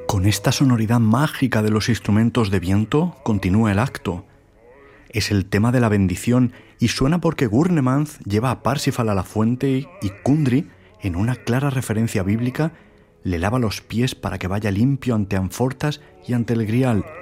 Con esta sonoridad mágica de los instrumentos de viento continúa el acto. Es el tema de la bendición y suena porque Gurnemanz lleva a Parsifal a la fuente y Kundry, en una clara referencia bíblica, le lava los pies para que vaya limpio ante Anfortas y ante el Grial,